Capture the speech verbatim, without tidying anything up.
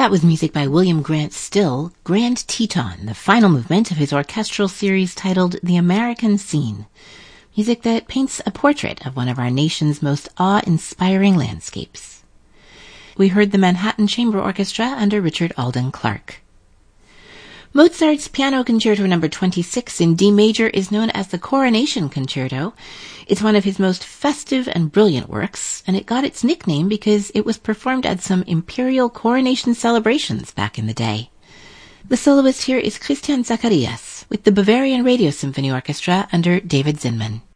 That was music by William Grant Still, Grand Teton, the final movement of his orchestral series titled The American Scene. Music that paints a portrait of one of our nation's most awe-inspiring landscapes. We heard the Manhattan Chamber Orchestra under Richard Alden Clark. Mozart's Piano Concerto number twenty-six in D major is known as the Coronation Concerto. It's one of his most festive and brilliant works, and it got its nickname because it was performed at some imperial coronation celebrations back in the day. The soloist here is Christian Zacharias with the Bavarian Radio Symphony Orchestra under David Zinman.